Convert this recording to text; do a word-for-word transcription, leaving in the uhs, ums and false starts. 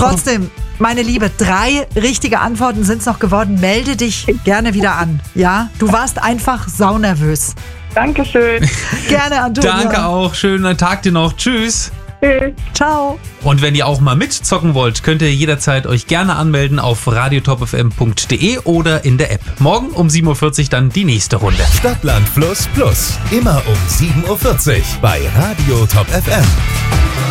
Trotzdem, meine Liebe, drei richtige Antworten sind es noch geworden. Melde dich gerne wieder an. Ja, du warst einfach saunervös. Dankeschön. Gerne, Antonia. Danke auch. Schönen Tag dir noch. Tschüss. Tschüss. Ciao. Und wenn ihr auch mal mitzocken wollt, könnt ihr jederzeit euch gerne anmelden auf radiotopfm punkt de oder in der App. Morgen um sieben Uhr vierzig dann die nächste Runde. Stadtland Fluss Plus. Immer um sieben Uhr vierzig bei Radio Top F M.